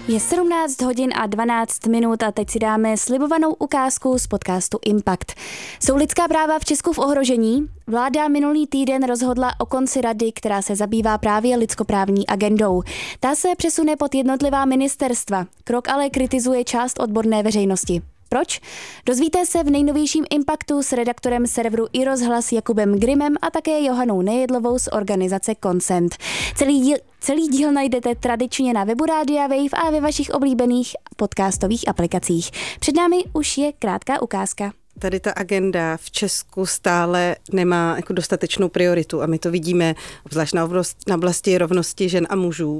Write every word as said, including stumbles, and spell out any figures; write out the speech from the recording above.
Je sedmnáct hodin a dvanáct minut a teď si dáme slibovanou ukázku z podcastu Impact. Jsou lidská práva v Česku v ohrožení? Vláda minulý týden rozhodla o konci rady, která se zabývá právě lidskoprávní agendou. Ta se přesune pod jednotlivá ministerstva. Krok ale kritizuje část odborné veřejnosti. Proč? Dozvíte se v nejnovějším Impactu s redaktorem serveru iRozhlas Jakubem Grimem a také Johanou Nejedlovou z organizace Consent. Celý díl, celý díl najdete tradičně na webu Rádia Wave a ve vašich oblíbených podcastových aplikacích. Před námi už je krátká ukázka. Tady ta agenda v Česku stále nemá jako dostatečnou prioritu a my to vidíme obzvlášť na oblasti rovnosti žen a mužů.